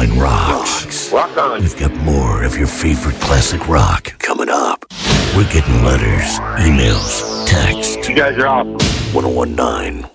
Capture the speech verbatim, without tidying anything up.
one oh one Rocks. Rock on. We've got more of your favorite classic rock coming up. We're getting letters, emails, texts. You guys are awesome. one oh one nine